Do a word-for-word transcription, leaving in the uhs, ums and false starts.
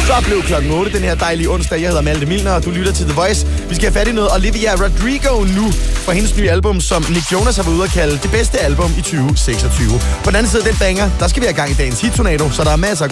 Så blev klokken otte den her dejlige onsdag. Jeg hedder Malte Milner, og du lytter til The Voice. Vi skal have fat i noget Olivia Rodrigo nu fra hendes nye album, som Nick Jonas har været ude at kalde det bedste album i tyve seksogtyve. På den anden side af den banger, der skal vi have gang i dagens hit-tornado, så der er masser af